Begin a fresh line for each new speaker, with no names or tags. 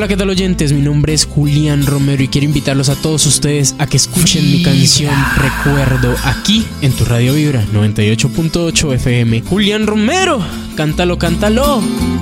Hola, ¿qué tal, oyentes? Mi nombre es Julián Romero y quiero invitarlos a todos ustedes a que escuchen mi canción Recuerdo aquí en tu Radio Vibra 98.8 FM. Julián Romero, cántalo, cántalo.